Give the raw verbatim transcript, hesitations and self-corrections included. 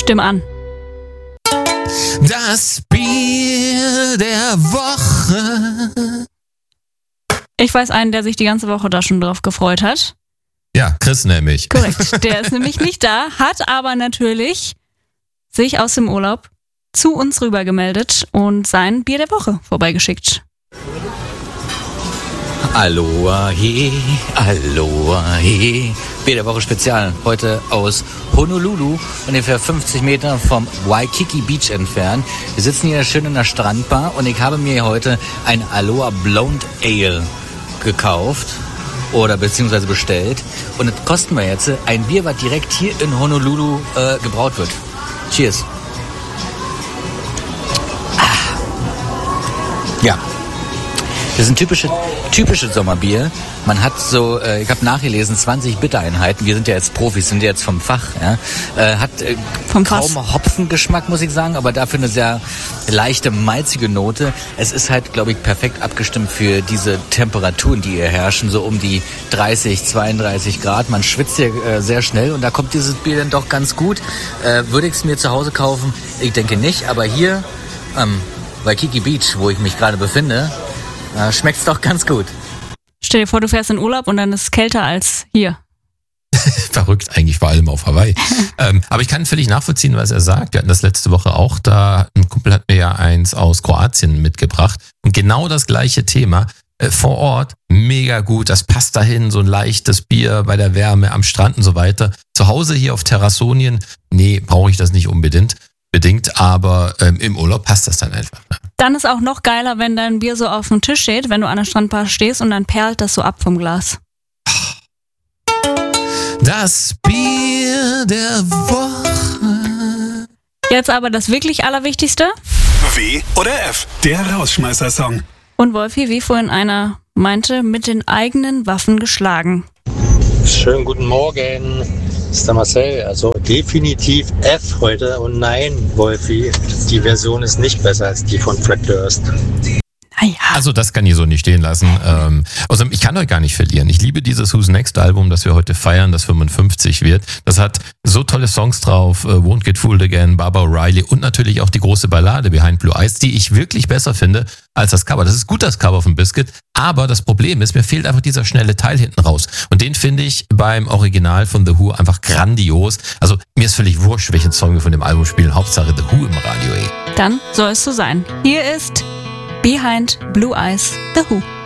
Stimm an. Das Bier der Woche. Ich weiß einen, der sich die ganze Woche da schon drauf gefreut hat. Ja, Chris nämlich. Korrekt, der ist nämlich nicht da, hat aber natürlich sich aus dem Urlaub zu uns rüber gemeldet und sein Bier der Woche vorbeigeschickt. Aloha he, Aloha he. Bier der Woche Spezial. Heute aus Honolulu, ungefähr fünfzig Meter vom Waikiki Beach entfernt. Wir sitzen hier schön in der Strandbar und ich habe mir heute ein Aloha Blonde Ale gekauft oder beziehungsweise bestellt. Und das kosten wir jetzt ein Bier, was direkt hier in Honolulu äh, gebraut wird. Cheers. Ah. Ja. Das ist ein typisches, typisches Sommerbier. Man hat so, äh, ich habe nachgelesen, zwanzig Bittereinheiten. Wir sind ja jetzt Profis, sind ja jetzt vom Fach. Ja? Äh, hat äh, vom kaum Hopfengeschmack, muss ich sagen, aber dafür eine sehr leichte, malzige Note. Es ist halt, glaube ich, perfekt abgestimmt für diese Temperaturen, die hier herrschen, so um die dreißig, zweiunddreißig Grad. Man schwitzt hier äh, sehr schnell und da kommt dieses Bier dann doch ganz gut. Äh, würde ich es mir zu Hause kaufen? Ich denke nicht, aber hier am Waikiki Beach, wo ich mich gerade befinde, Äh, schmeckt's doch ganz gut. Stell dir vor, du fährst in Urlaub und dann ist es kälter als hier. Verrückt eigentlich, vor allem auf Hawaii. ähm, aber ich kann völlig nachvollziehen, was er sagt. Wir hatten das letzte Woche auch da. Ein Kumpel hat mir ja eins aus Kroatien mitgebracht. Und genau das gleiche Thema. Äh, vor Ort, mega gut. Das passt dahin, so ein leichtes Bier bei der Wärme am Strand und so weiter. Zu Hause hier auf Terrassonien, nee, brauche ich das nicht unbedingt. Bedingt, aber ähm, im Urlaub passt das dann einfach. Ne? Dann ist auch noch geiler, wenn dein Bier so auf dem Tisch steht, wenn du an der Strandbar stehst und dann perlt das so ab vom Glas. Das Bier der Woche. Jetzt aber das wirklich Allerwichtigste. W oder F, der Rausschmeißer-Song. Und Wolfi, wie vorhin einer meinte, mit den eigenen Waffen geschlagen. Schönen guten Morgen, ist der Marcel. Also definitiv F heute. Und nein, Wolfi, die Version ist nicht besser als die von Fred Durst. Ja. Also das kann ich so nicht stehen lassen. Ähm, also ich kann euch gar nicht verlieren. Ich liebe dieses Who's Next Album, das wir heute feiern, das fünfundfünfzig wird. Das hat so tolle Songs drauf, äh, Won't Get Fooled Again, Barbara O'Reilly und natürlich auch die große Ballade Behind Blue Eyes, die ich wirklich besser finde als das Cover. Das ist gut, das Cover von Biscuit, aber das Problem ist, mir fehlt einfach dieser schnelle Teil hinten raus. Und den finde ich beim Original von The Who einfach grandios. Also mir ist völlig wurscht, welchen Song wir von dem Album spielen. Hauptsache The Who im Radio, ey. Dann soll es so sein. Hier ist Behind Blue Eyes, The Who.